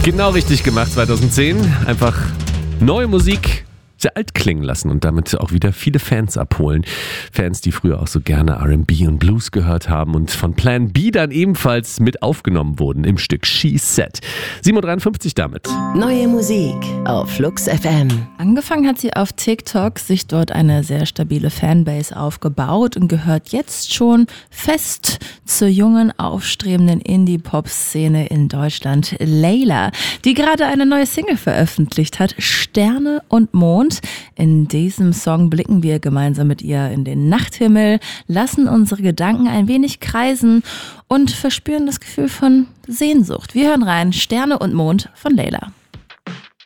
Genau richtig gemacht 2010. Einfach neue Musik sehr alt klingen lassen und damit auch wieder viele Fans abholen. Fans, die früher auch so gerne R&B und Blues gehört haben und von Plan B dann ebenfalls mit aufgenommen wurden im Stück She Said. 7.53 Uhr damit. Neue Musik auf Flux FM. Angefangen hat sie auf TikTok, sich dort eine sehr stabile Fanbase aufgebaut und gehört jetzt schon fest zur jungen, aufstrebenden Indie-Pop-Szene in Deutschland. Layla, die gerade eine neue Single veröffentlicht hat, Sterne und Mond. In diesem Song blicken wir gemeinsam mit ihr in den Nachthimmel, lassen unsere Gedanken ein wenig kreisen und verspüren das Gefühl von Sehnsucht. Wir hören rein, Sterne und Mond von Layla.